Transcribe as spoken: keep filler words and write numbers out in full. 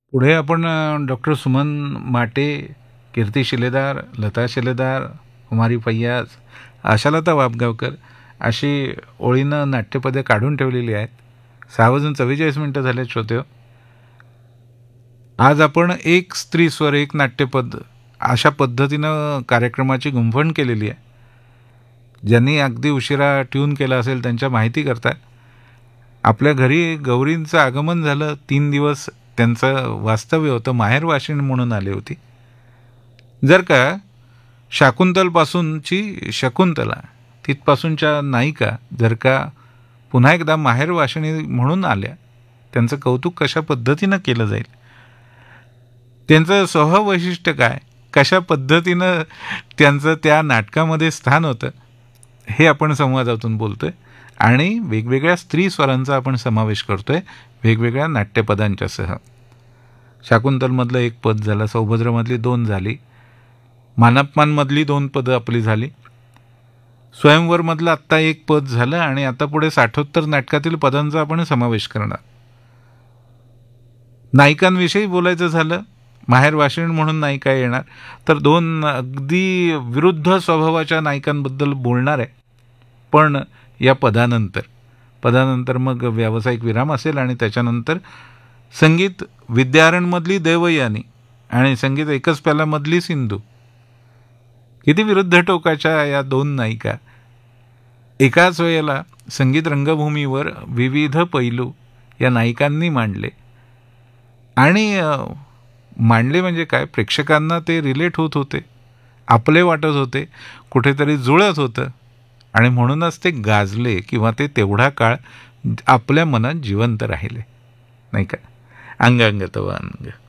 पुढे आपण डॉक्टर सुमन माटे, कीर्ती शिलेदार, लता शिलेदार, कुमारी फैयाज, आशालता वाबगावकर अशी ओळीनं नाट्यपदे काढून ठेवलेली आहेत. सहा वाजून चव्वेचाळीस मिनटं झाले श्रोते. आज आपण एक स्त्री स्वर एक नाट्यपद अशा पद्धतीनं कार्यक्रमाची गुंफण केलेली आहे. ज्यांनी अगदी उशिरा ट्यून केला असेल त्यांच्या माहिती करता आपल्या घरी गौरींचं आगमन झालं. तीन दिवस त्यांचं वास्तव्य होतं. माहेर वाशिण म्हणून आली होती. जर का शाकुंतलपासूनची शकुंतला तिथपासूनच्या नायिका जर का पुन्हा एकदा माहेर वाशिणी म्हणून आल्या, त्यांचं कौतुक कशा पद्धतीनं केलं जाईल, त्यांचं स्वभाव वैशिष्ट्य काय, कशा पद्धतीनं त्यांचं त्या नाटकामध्ये स्थान होतं, हे आपण संवादातून बोलतोय. आणि वेगवेगळ्या स्त्री स्वरांचा आपण समावेश करतोय वेगवेगळ्या नाट्यपदांच्यासह. शाकुंतलमधलं एक पद झालं, सौभद्रमधली दोन झाली, मानपमानमधली दोन पदं आपली झाली, स्वयंवरमधलं आत्ता एक पद झालं आणि आता पुढे साठोत्तर नाटकातील पदांचा आपण समावेश करणार. नायिकांविषयी बोलायचं झालं, माहेर वाशिण म्हणून नायिका येणार, तर दोन अगदी विरुद्ध स्वभावाच्या नायिकांबद्दल बोलणार आहे. पण या पदानंतर पदानंतर मग व्यावसायिक विराम असेल आणि त्याच्यानंतर संगीत विद्यारणमधली देवयानी आणि संगीत एकच प्यालामधली सिंधू. किती विरुद्ध टोकाच्या या दोन नायिका एकाच वेळेला संगीत रंगभूमीवर विविध पैलू या नायिकांनी मांडले. आणि मांडले म्हणजे काय, प्रेक्षकांना ते रिलेट होत होते, आपले वाटत होते, कुठेतरी जुळत होतं आणि म्हणूनच ते गाजले किंवा ते तेवढा काळ आपल्या मनात जिवंत राहिले, नाही का. अंग अंग तव अंग.